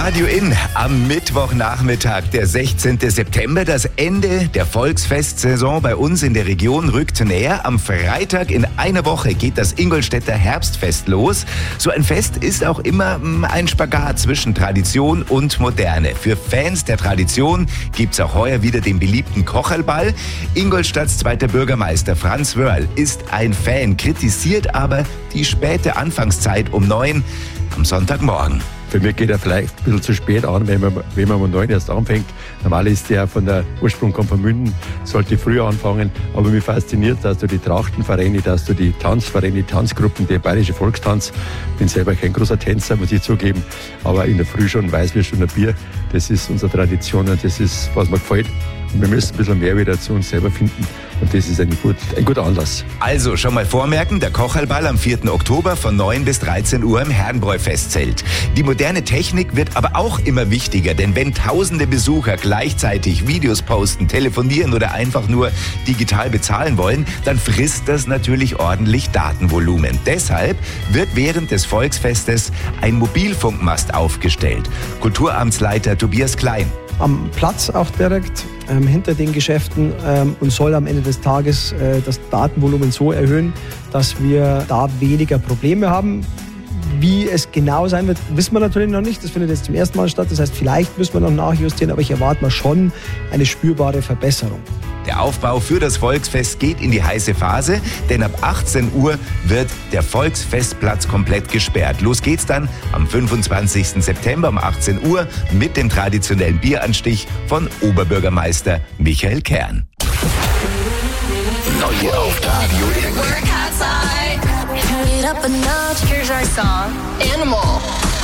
Radio In am Mittwochnachmittag, der 16. September. Das Ende der Volksfestsaison bei uns in der Region rückt näher. Am Freitag in einer Woche geht das Ingolstädter Herbstfest los. So ein Fest ist auch immer ein Spagat zwischen Tradition und Moderne. Für Fans der Tradition gibt's auch heuer wieder den beliebten Kocherlball. Ingolstadts zweiter Bürgermeister Franz Wörl ist ein Fan, kritisiert aber die späte Anfangszeit um 9 am Sonntagmorgen. Für mich geht er vielleicht ein bisschen zu spät an, wenn man um 9 erst anfängt. Normal ist der von der Ursprung kommt von Münden, sollte früher anfangen. Aber mich fasziniert, dass du die Trachtenvereine, dass du die Tanzvereine, die Tanzgruppen, der bayerische Volkstanz. Ich bin selber kein großer Tänzer, muss ich zugeben. Aber in der Früh schon Weißwürst und ein Bier. Das ist unsere Tradition und das ist, was mir gefällt. Und wir müssen ein bisschen mehr wieder zu uns selber finden. Und das ist ein guter Anlass. Also schon mal vormerken, der Kocherlball am 4. Oktober von 9 bis 13 Uhr im Herrenbräu-Festzelt. Die moderne Technik wird aber auch immer wichtiger, denn wenn tausende Besucher gleichzeitig Videos posten, telefonieren oder einfach nur digital bezahlen wollen, dann frisst das natürlich ordentlich Datenvolumen. Deshalb wird während des Volksfestes ein Mobilfunkmast aufgestellt. Kulturamtsleiter Tobias Klein. Am Platz auch direkt hinter den Geschäften und soll am Ende des Tages das Datenvolumen so erhöhen, dass wir da weniger Probleme haben. Wie es genau sein wird, wissen wir natürlich noch nicht. Das findet jetzt zum ersten Mal statt. Das heißt, vielleicht müssen wir noch nachjustieren, aber ich erwarte mal schon eine spürbare Verbesserung. Der Aufbau für das Volksfest geht in die heiße Phase, denn ab 18 Uhr wird der Volksfestplatz komplett gesperrt. Los geht's dann am 25. September um 18 Uhr mit dem traditionellen Bieranstich von Oberbürgermeister Michael Kern. Neue auf Radio In. Turn it up a notch. Here's our song, Animal.